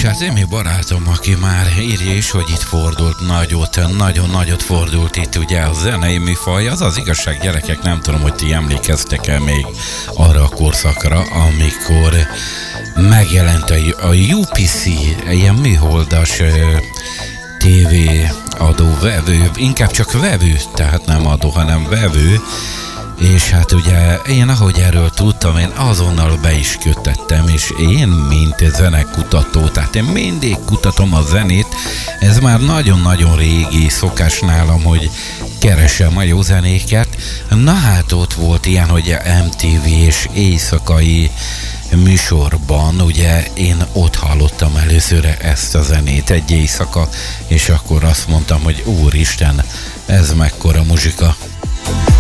És hát Emi barátom, aki már írja is, hogy itt fordult nagyon nagyot fordult itt ugye a zenei műfaj, az az igazság, gyerekek, nem tudom, hogy ti emlékeztek-e még arra a korszakra, amikor megjelent a UPC, ilyen műholdas TV adó vevő, inkább csak vevő, tehát nem adó, hanem vevő, és hát ugye én ahogy erről tudtam, én azonnal be is kötettem, és én mint zenekutató, tehát én mindig kutatom a zenét, ez már nagyon-nagyon régi szokás nálam, hogy keresem a jó zenéket. Na hát ott volt ilyen, hogy MTV és éjszakai műsorban, ugye én ott hallottam először ezt a zenét egy éjszaka, és akkor azt mondtam, hogy úristen, ez mekkora muzsika.